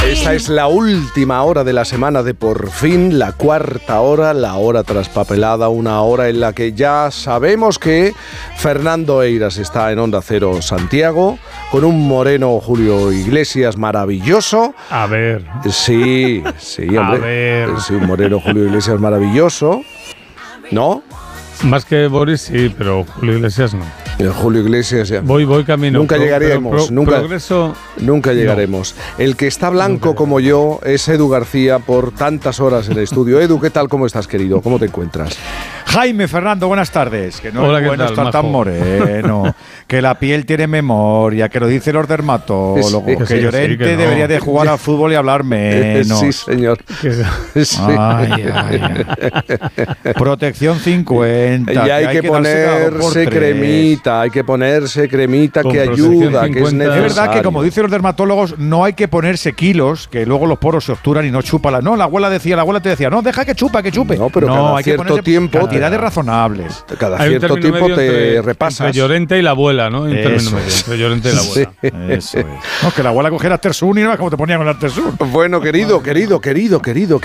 Esta es la última hora de la semana de Por Fin, la cuarta hora, la hora traspapelada, una hora en la que ya sabemos que Fernando Eiras está en Onda Cero Santiago, con un moreno Julio Iglesias maravilloso. A ver. Sí, hombre. A ver. Sí, un moreno Julio Iglesias maravilloso. ¿No? Más que Boris, sí, pero Julio Iglesias no. Julio Iglesias ya. Voy camino. Nunca llegaremos. Nunca llegaremos. No. El que está blanco como yo es Edu García por tantas horas en el estudio. Edu, ¿qué tal? ¿Cómo estás, querido? ¿Cómo te encuentras? Jaime, Fernando, buenas tardes. Que no Hola, es bueno estar tan moreno, que la piel tiene memoria, que lo dicen los dermatólogos, que Llorente que no. debería de jugar al fútbol y hablar menos. Sí, señor. Sí. Ay. Protección 50. Y hay que ponerse cremita, Con que ayuda, 50. que es necesario. Es verdad que, como dicen los dermatólogos, no hay que ponerse kilos, que luego los poros se obturan y no chupa la. No, la abuela te decía, no, deja que chupe. No, pero cada hay que cierto ponerse tiempo cantidades razonables. Cada Hay un cierto término tiempo medio te repasas. Entre Llorente y la abuela, ¿no? Hay un término medio entre Llorente y la abuela. Eso es. No, que la abuela cogiera Aftersun y no es como te ponían con el Aftersun. Bueno, querido.